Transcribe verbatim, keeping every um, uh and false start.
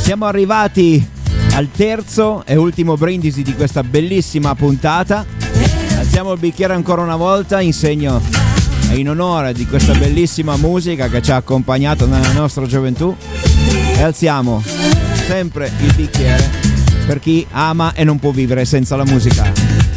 Siamo arrivati al terzo e ultimo brindisi di questa bellissima puntata. Alziamo il bicchiere ancora una volta in segno e in onore di questa bellissima musica che ci ha accompagnato nella nostra gioventù, e alziamo sempre il bicchiere per chi ama e non può vivere senza la musica.